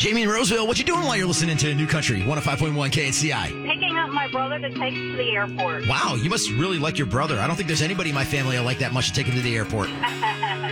Jamie in Roseville, what you doing while you're listening to New Country 105.1 KNCI? Picking up my brother to take to the airport. Wow, you must really like your brother. I don't think there's anybody in my family I like that much to take him to the airport.